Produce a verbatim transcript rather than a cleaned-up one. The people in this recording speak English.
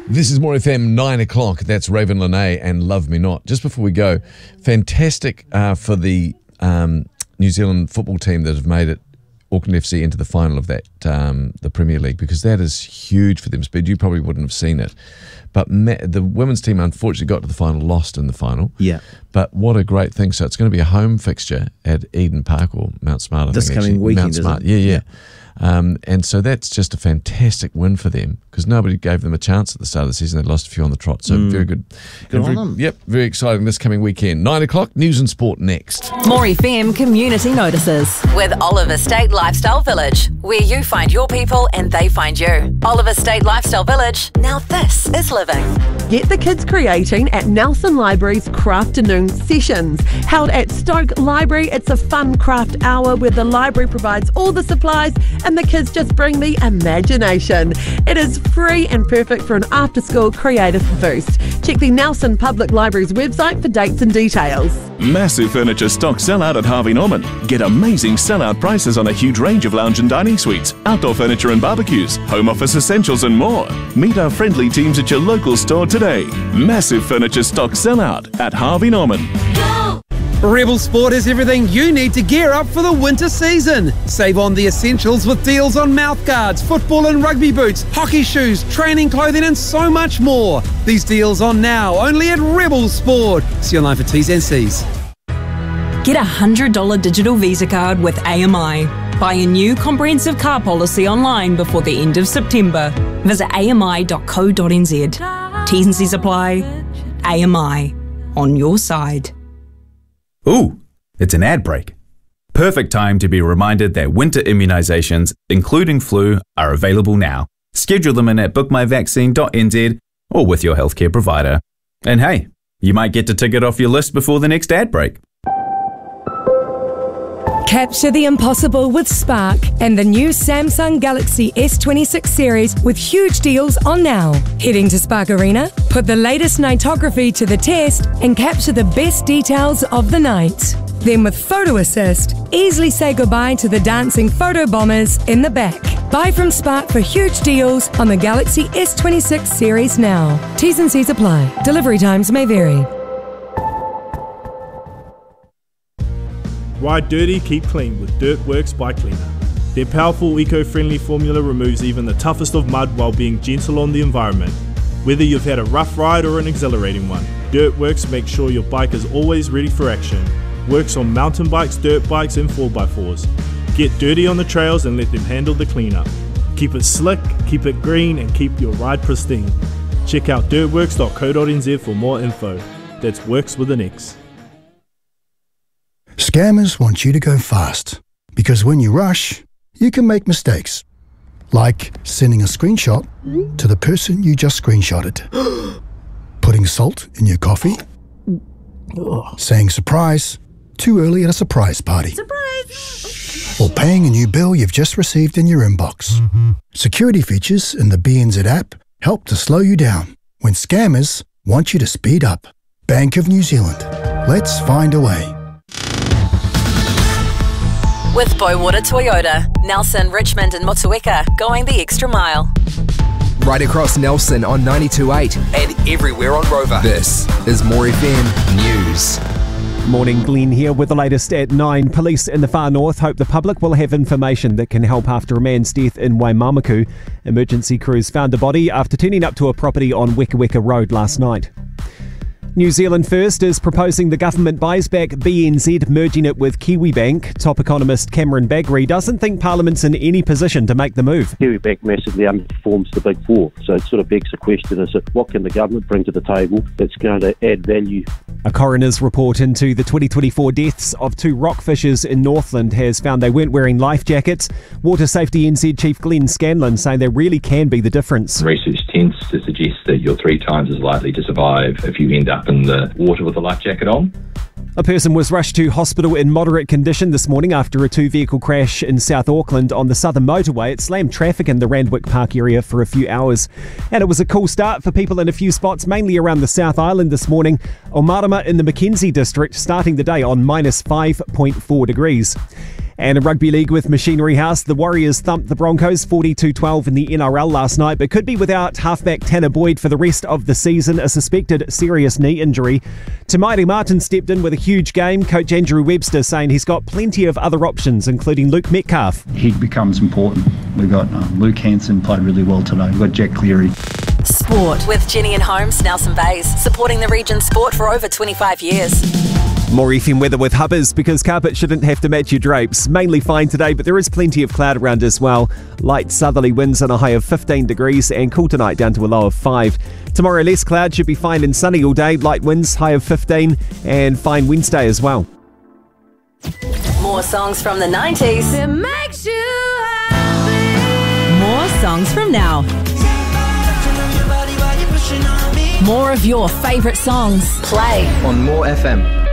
This is More F M, nine o'clock. That's Raven Lene and Love Me Not. Just before we go, fantastic uh, for the um, New Zealand football team that have made it, Auckland F C, into the final of that, um, the Premier League, because that is huge for them. Speed, you probably wouldn't have seen it. But ma- the women's team unfortunately got to the final, lost in the final. Yeah. But what a great thing. So it's going to be a home fixture at Eden Park or Mount Smart, I this think. This coming actually. weekend, Mount Smart. isn't it? Yeah, yeah. yeah. Um, and so that's just a fantastic win for them because nobody gave them a chance at the start of the season. They lost a few on the trot. So mm. very good. Good very, on them. Yep, very exciting this coming weekend. Nine o'clock, News and Sport next. More F M Community Notices with Oliver State Lifestyle Village, where you find your people and they find you. Oliver State Lifestyle Village, now this is living. Get the kids creating at Nelson Library's Crafternoon Sessions. Held at Stoke Library, it's a fun craft hour where the library provides all the supplies and the kids just bring the imagination. It is free and perfect for an after-school creative boost. Check the Nelson Public Library's website for dates and details. Massive furniture stock sellout at Harvey Norman. Get amazing sellout prices on a huge range of lounge and dining suites, outdoor furniture and barbecues, home office essentials and more. Meet our friendly teams at your local store today. Massive furniture stock sellout at Harvey Norman. Go! Rebel Sport has everything you need to gear up for the winter season. Save on the essentials with deals on mouthguards, football and rugby boots, hockey shoes, training clothing and so much more. These deals on now only at Rebel Sport. See online for T's and C's. Get a one hundred dollars digital Visa card with A M I. Buy a new comprehensive car policy online before the end of September. Visit a m i dot co dot n z. T's and C's apply. A M I. On your side. Ooh, it's an ad break. Perfect time to be reminded that winter immunisations, including flu, are available now. Schedule them in at book my vaccine dot n z or with your healthcare provider. And hey, you might get to tick it off your list before the next ad break. Capture the impossible with Spark and the new Samsung Galaxy S twenty-six series with huge deals on now. Heading to Spark Arena, put the latest nightography to the test and capture the best details of the night. Then with Photo Assist, easily say goodbye to the dancing photo bombers in the back. Buy from Spark for huge deals on the Galaxy S twenty-six series now. T's and C's apply. Delivery times may vary. Ride dirty, keep clean with Dirtworks Bike Cleaner. Their powerful eco-friendly formula removes even the toughest of mud while being gentle on the environment. Whether you've had a rough ride or an exhilarating one, Dirtworks makes sure your bike is always ready for action. Works on mountain bikes, dirt bikes and four by fours. Get dirty on the trails and let them handle the cleanup. Keep it slick, keep it green and keep your ride pristine. Check out dirtworks dot co dot n z for more info. That's works with an X. Scammers want you to go fast, because when you rush, you can make mistakes. Like sending a screenshot to the person you just screenshotted. Putting salt in your coffee. Saying surprise too early at a surprise party. Surprise! Or paying a new bill you've just received in your inbox. Security features in the B N Z app help to slow you down when scammers want you to speed up. Bank of New Zealand. Let's find a way. With Boywater Toyota, Nelson, Richmond and Motueka, going the extra mile. Right across Nelson on ninety-two point eight and everywhere on Rover. This is More F M News. Morning, Glenn here with the latest at nine. Police in the far north hope the public will have information that can help after a man's death in Waimamaku. Emergency crews found a body after turning up to a property on Weka Weka Road last night. New Zealand First is proposing the government buys back B N Z, merging it with Kiwibank. Top economist Cameron Bagri doesn't think Parliament's in any position to make the move. Kiwibank massively underperforms the big four, so it sort of begs the question, is it what can the government bring to the table that's going to add value? A coroner's report into the twenty twenty-four deaths of two rockfishers in Northland has found they weren't wearing life jackets. Water Safety N Z Chief Glenn Scanlon saying there really can be the difference. Research tends to suggest that you're three times as likely to survive if you end up in the water with a life jacket on. A person was rushed to hospital in moderate condition this morning after a two-vehicle crash in South Auckland on the southern motorway. It slammed traffic in the Randwick Park area for a few hours. And it was a cool start for people in a few spots, mainly around the South Island this morning. Omarama in the Mackenzie district starting the day on minus five point four degrees. And in Rugby League with Machinery House, the Warriors thumped the Broncos forty-two twelve in the N R L last night, but could be without halfback Tanner Boyd for the rest of the season, a suspected serious knee injury. Te Maire Martin stepped in with a huge game. Coach Andrew Webster saying he's got plenty of other options, including Luke Metcalf. He becomes important. We've got um, Luke Hanson played really well today. We've got Jack Cleary. Sport with Jenny and Holmes, Nelson Bays, supporting the region's sport for over twenty-five years. More F M weather with Hubbers, because carpet shouldn't have to match your drapes. Mainly fine today, but there is plenty of cloud around as well. Light southerly winds on a high of fifteen degrees, and cool tonight down to a low of five. Tomorrow less cloud, should be fine and sunny all day. Light winds, high of fifteen, and fine Wednesday as well. More songs from the nineties. It makes you happy. More songs from now. More of your favourite songs. Play On More F M.